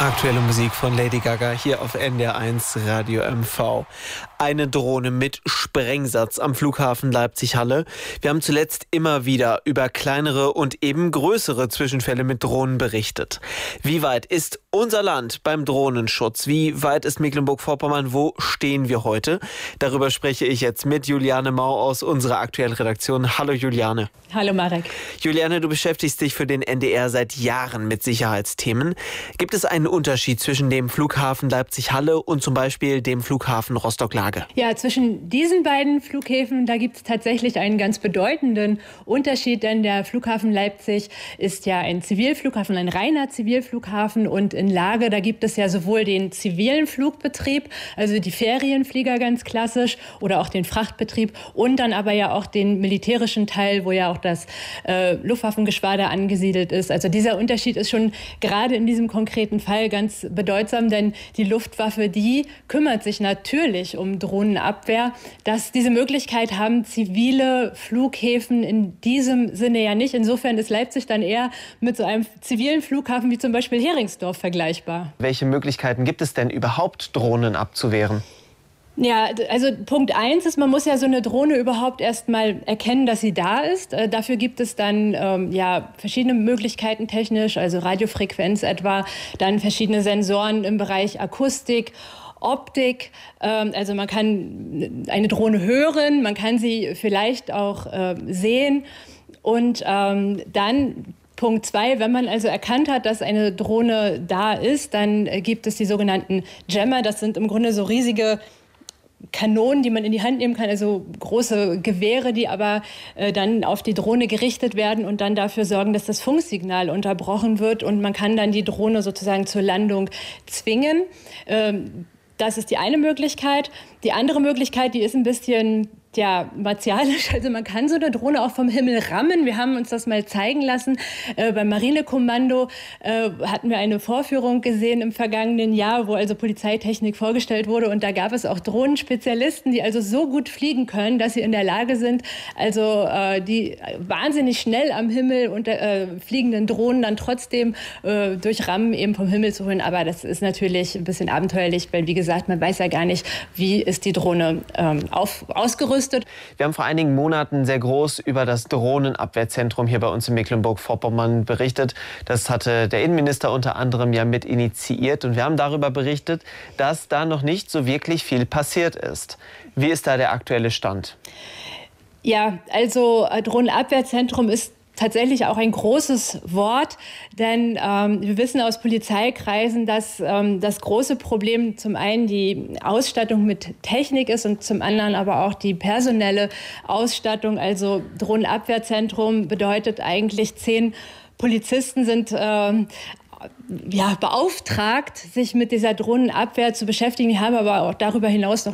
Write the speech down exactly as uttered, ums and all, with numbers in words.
Aktuelle Musik von Lady Gaga hier auf N D R eins Radio M V. Eine Drohne mit Sprengsatz am Flughafen Leipzig-Halle. Wir haben zuletzt immer wieder über kleinere und eben größere Zwischenfälle mit Drohnen berichtet. Wie weit ist unser Land beim Drohnenschutz? Wie weit ist Mecklenburg-Vorpommern? Wo stehen wir heute? Darüber spreche ich jetzt mit Juliane Mau aus unserer aktuellen Redaktion. Hallo Juliane. Hallo Marek. Juliane, du beschäftigst dich für den N D R seit Jahren mit Sicherheitsthemen. Gibt es einen Unterschied zwischen dem Flughafen Leipzig-Halle und zum Beispiel dem Flughafen Rostock-Lage? Ja, zwischen diesen beiden Flughäfen, da gibt es tatsächlich einen ganz bedeutenden Unterschied, denn der Flughafen Leipzig ist ja ein Zivilflughafen, ein reiner Zivilflughafen, und in Lage, da gibt es ja sowohl den zivilen Flugbetrieb, also die Ferienflieger ganz klassisch, oder auch den Frachtbetrieb, und dann aber ja auch den militärischen Teil, wo ja auch das äh, Luftwaffengeschwader angesiedelt ist. Also dieser Unterschied ist schon gerade in diesem konkreten Fall ganz bedeutsam, denn die Luftwaffe, die kümmert sich natürlich um Drohnenabwehr. Dass diese Möglichkeit haben zivile Flughäfen in diesem Sinne ja nicht. Insofern ist Leipzig dann eher mit so einem zivilen Flughafen wie zum Beispiel Heringsdorf vergleichbar. Welche Möglichkeiten gibt es denn überhaupt, Drohnen abzuwehren? Ja, also Punkt eins ist, man muss ja so eine Drohne überhaupt erst mal erkennen, dass sie da ist. Äh, dafür gibt es dann ähm, ja verschiedene Möglichkeiten technisch, also Radiofrequenz etwa, dann verschiedene Sensoren im Bereich Akustik, Optik. Ähm, also man kann eine Drohne hören, man kann sie vielleicht auch äh, sehen, und ähm, dann Punkt zwei, wenn man also erkannt hat, dass eine Drohne da ist, dann äh, gibt es die sogenannten Jammer. Das sind im Grunde so riesige Kanonen, die man in die Hand nehmen kann, also große Gewehre, die aber äh, dann auf die Drohne gerichtet werden und dann dafür sorgen, dass das Funksignal unterbrochen wird, und man kann dann die Drohne sozusagen zur Landung zwingen. Ähm, das ist die eine Möglichkeit. Die andere Möglichkeit, die ist ein bisschen ja, martialisch. Also man kann so eine Drohne auch vom Himmel rammen. Wir haben uns das mal zeigen lassen. Äh, beim Marinekommando äh, hatten wir eine Vorführung gesehen im vergangenen Jahr, wo also Polizeitechnik vorgestellt wurde. Und da gab es auch Drohnenspezialisten, die also so gut fliegen können, dass sie in der Lage sind, also äh, die wahnsinnig schnell am Himmel unter äh, fliegenden Drohnen dann trotzdem äh, durch Rammen eben vom Himmel zu holen. Aber das ist natürlich ein bisschen abenteuerlich, weil, wie gesagt, man weiß ja gar nicht, wie ist die Drohne ähm, auf, ausgerüstet. Wir haben vor einigen Monaten sehr groß über das Drohnenabwehrzentrum hier bei uns in Mecklenburg-Vorpommern berichtet. Das hatte der Innenminister unter anderem ja mit initiiert. Und wir haben darüber berichtet, dass da noch nicht so wirklich viel passiert ist. Wie ist da der aktuelle Stand? Ja, also Drohnenabwehrzentrum ist tatsächlich auch ein großes Wort, denn ähm, wir wissen aus Polizeikreisen, dass ähm, das große Problem zum einen die Ausstattung mit Technik ist und zum anderen aber auch die personelle Ausstattung. Also Drohnenabwehrzentrum bedeutet eigentlich, zehn Polizisten sind ähm, ja, beauftragt, sich mit dieser Drohnenabwehr zu beschäftigen. Die haben aber auch darüber hinaus noch